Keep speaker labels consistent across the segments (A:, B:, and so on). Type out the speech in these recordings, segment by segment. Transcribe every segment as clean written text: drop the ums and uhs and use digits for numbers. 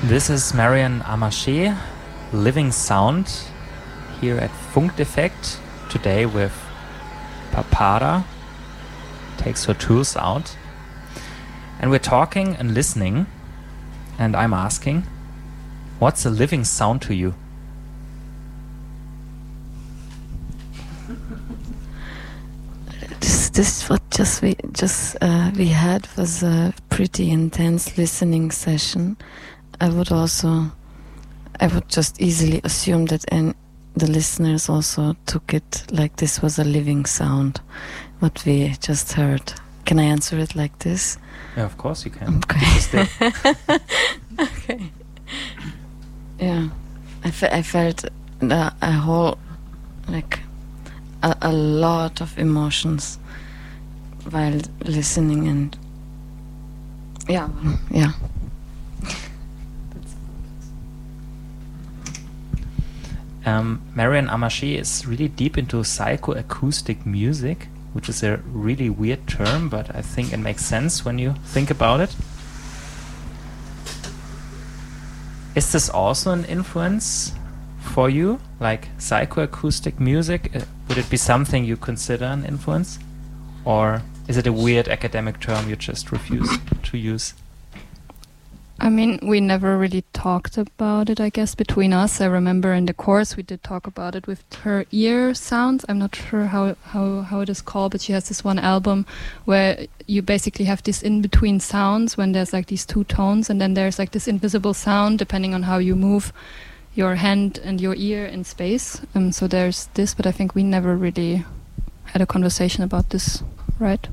A: This is Marion Amarché, Living Sound, here at Funkdefekt, today with Papara, takes her tools out. And we're talking and listening, and I'm asking, what's a living sound to you?
B: This what we had was a pretty intense listening session. I would just easily assume that the listeners also took it like this was a living sound, what we just heard. Can I answer it like this?
A: Yeah, of course you can.
B: Okay. Okay. Yeah, I felt a whole, like, a lot of emotions while listening, and yeah.
A: Marion Amarché is really deep into psychoacoustic music, which is a really weird term, but I think it makes sense when you think about it. Is this also an influence for you, like psychoacoustic music? Would it be something you consider an influence? Or is it a weird academic term you just refuse to use?
C: I mean, we never really talked about it, I guess, between us. I remember in the course we did talk about it with her ear sounds. I'm not sure how it is called, but she has this one album where you basically have this in-between sounds when there's like these two tones, and then there's like this invisible sound depending on how you move your hand and your ear in space. So there's this, but I think we never really had a conversation about this, right?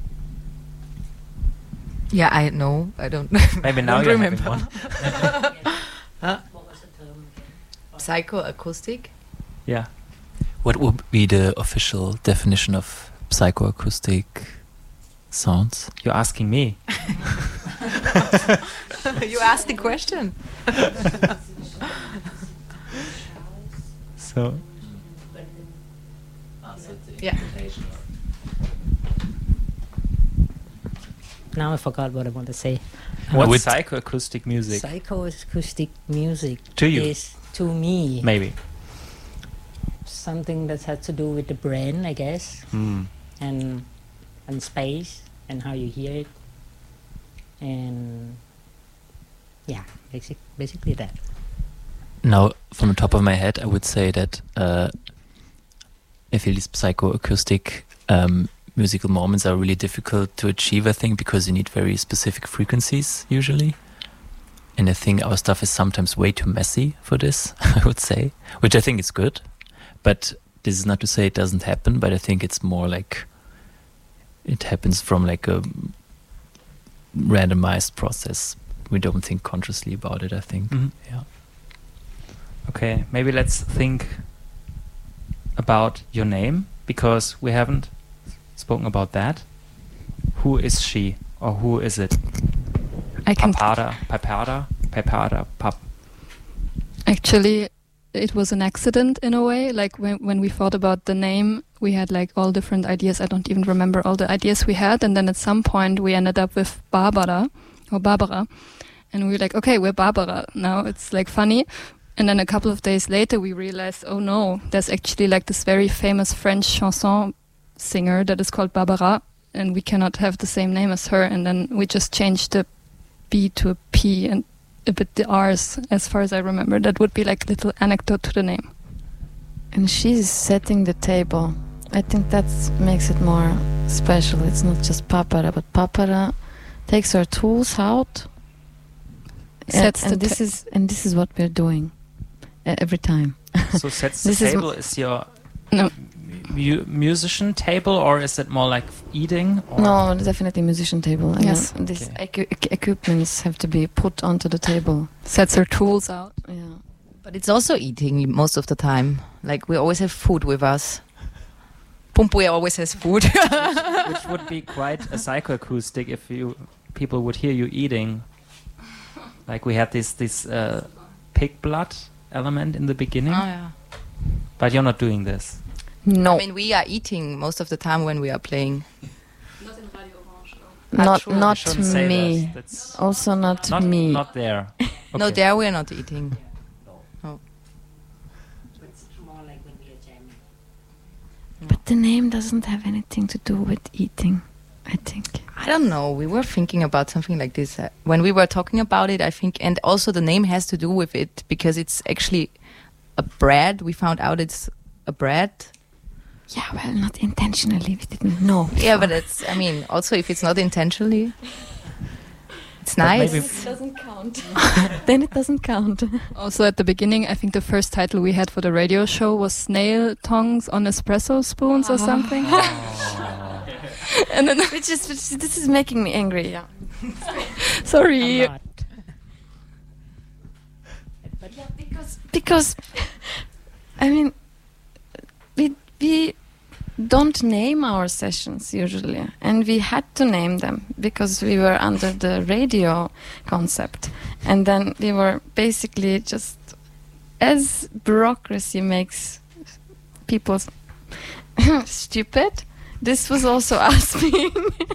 D: Yeah, I know. I don't.
A: Maybe now you remember one.
D: Huh? Psychoacoustic.
A: Yeah.
E: What would be the official definition of psychoacoustic sounds?
A: You're asking me.
D: You asked the question.
A: So.
D: Yeah.
F: Now I forgot what I want to say.
A: What's psychoacoustic music?
F: Psychoacoustic music
A: to you
F: is, to me,
A: maybe
F: something that has to do with the brain, I guess, and space and how you hear it, and yeah, basically that.
E: Now, from the top of my head, I would say that I feel these psychoacoustic musical moments are really difficult to achieve, I think, because you need very specific frequencies usually. And I think our stuff is sometimes way too messy for this, I would say, which I think is good. But this is not to say it doesn't happen, but I think it's more like it happens from like a randomized process. We don't think consciously about it, I think.
A: Mm-hmm.
E: Yeah.
A: Okay, maybe let's think about your name, because we haven't spoken about that. Who is she, or who is it? Papara.
C: Actually, it was an accident in a way. Like when we thought about the name, we had like all different ideas. I don't even remember all the ideas we had. And then at some point we ended up with Barbara. And we were like, okay, we're Barbara. Now it's like funny. And then a couple of days later we realized, oh no, there's actually like this very famous French chanson singer that is called Barbara, and we cannot have the same name as her. And then we just changed the B to a P and a bit the R's, as far as I remember. That would be like a little anecdote to the name.
B: And she's setting the table. I think that makes it more special. It's not just Papara, but Papara takes her tools out. And this is what we're doing every time.
A: So sets the table is your musician table, or is it more like eating? Or?
B: No, definitely musician table.
C: Yes.
B: These equipments have to be put onto the table.
C: Sets her tools out.
B: Yeah.
D: But it's also eating most of the time. Like we always have food with us. Pumpue always has food.
A: which would be quite a psychoacoustic if people would hear you eating. Like we had this pig blood element in the beginning.
D: Oh yeah.
A: But you're not doing this.
B: No.
D: I mean, we are eating most of the time when we are playing.
C: Not in Radio Orange.
B: Not me.
A: That's
B: also not me.
A: Not there.
D: No,
A: Okay.
D: there we're not eating.
F: It's more like when we are jamming.
B: But the name doesn't have anything to do with eating, I think.
D: I don't know. We were thinking about something like this when we were talking about it, I think. And also the name has to do with it because it's actually a bread. We found out it's a bread.
B: Yeah, well, not intentionally. We didn't know.
D: Yeah, but it's, I mean, also if it's not intentionally, it's
A: But
D: nice.
A: maybe-
B: It doesn't count. Then it doesn't count.
C: Also, at the beginning, I think the first title we had for the radio show was Snail Tongues on Espresso Spoons or something. And then,
B: Which this is making me angry. Yeah.
C: sorry.
F: I'm not. But
B: Yeah, because I mean, we don't name our sessions usually, and we had to name them because we were under the radio concept, and then we were basically just, as bureaucracy makes people stupid, this was also us being.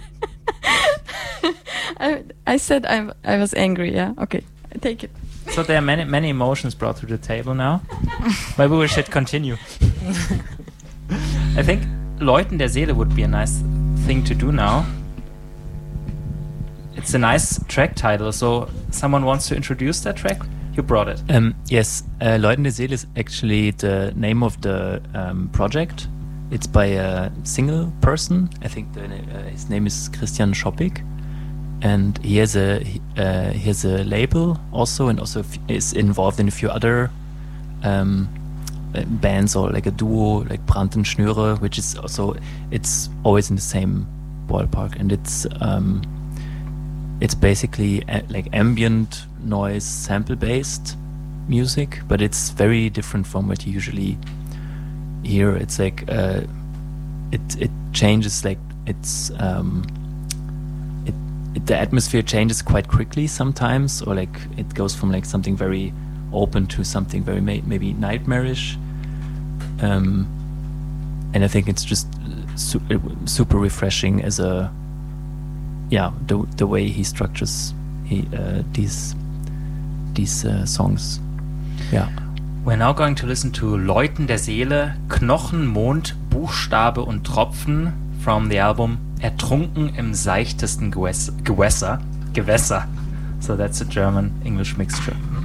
B: I said I was angry. Yeah, okay, I take it.
A: So there are many emotions brought to the table now. Maybe we should continue. I think Läuten der Seele would be a nice thing to do now. It's a nice track title, so someone wants to introduce that track? You brought it.
E: Yes, Läuten der Seele is actually the name of the project. It's by a single person. I think his name is Christian Schoppig. And he has a label also, and also is involved in a few other bands, or like a duo like Brandt und Schnüre, which is also, it's always in the same ballpark, and it's basically like ambient noise sample based music, but it's very different from what you usually hear. It's like it changes, like it's the atmosphere changes quite quickly sometimes, or like it goes from like something very open to something very maybe nightmarish, and I think it's just super refreshing as a the way he structures these songs. Yeah.
A: We're now going to listen to Läuten der Seele, Knochen, Mond, Buchstabe und Tropfen from the album Ertrunken im seichtesten Gewässer. So that's a German-English mixture.